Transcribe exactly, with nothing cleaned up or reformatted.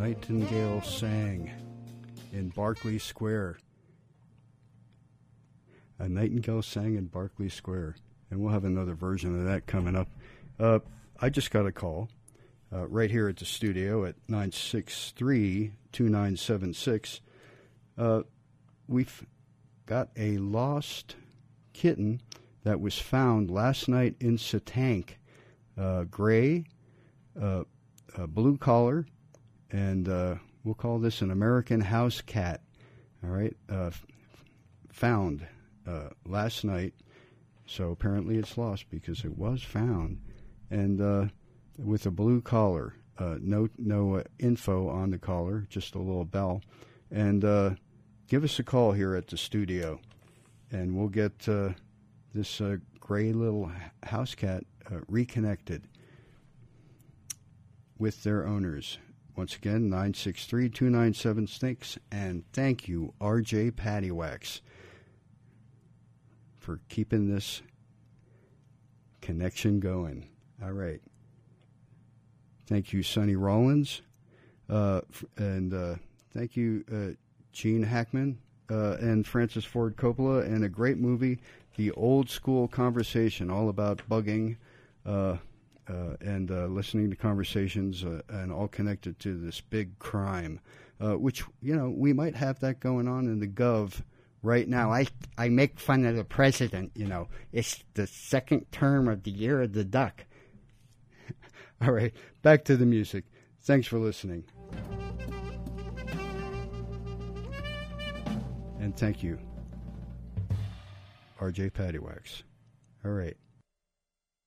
Nightingale Sang in Berkeley Square. A Nightingale Sang in Berkeley Square. And we'll have another version of that coming up. Uh, I just got a call uh, right here at the studio at nine six three, two nine seven six. Uh, we've got a lost kitten that was found last night in Satank. Uh, gray, uh, uh, blue collar, and uh, we'll call this an American house cat. All right, uh, f- found uh, last night. So apparently it's lost because it was found, and uh, with a blue collar. Uh, no, no uh, info on the collar, just a little bell. And uh, give us a call here at the studio, and we'll get uh, this uh, gray little house cat uh, reconnected with their owners. Once again, nine six three, two nine seven six, and thank you, R J Pattywax, for keeping this connection going. All right. Thank you, Sonny Rollins, uh, f- and uh, thank you, uh, Gene Hackman uh, and Francis Ford Coppola, and a great movie, The Old School Conversation, all about bugging uh, uh, and uh, listening to conversations, uh, and all connected to this big crime, uh, which, you know, we might have that going on in the Gov right now. I, I make fun of the president, you know. It's the second term of the year of the duck. All right, back to the music. Thanks for listening. And thank you, R J Pattywax. All right.